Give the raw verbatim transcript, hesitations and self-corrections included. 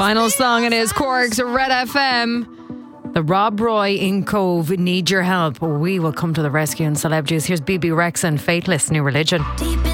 Final song, it is Cork's Red F M. The Rob Roy in Cove, Need Your Help. We will come to the rescue in Celeb Juice. Here's B B Rex and Faithless, New Religion. Deep in